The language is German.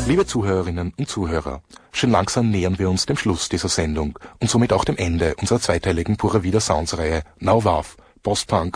Liebe Zuhörerinnen und Zuhörer, schon langsam nähern wir uns dem Schluss dieser Sendung und somit auch dem Ende unserer zweiteiligen Pura Vida Sounds Reihe Now WAF, Post-Punk